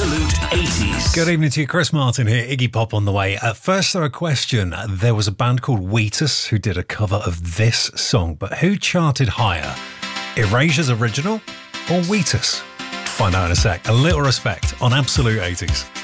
Absolute 80s. Good evening to you, Chris Martin here, Iggy Pop on the way. First, though, a question. There was a band called Wheatus who did a cover of this song, but who charted higher? Erasure's original or Wheatus? Find out in a sec. A little respect on Absolute 80s.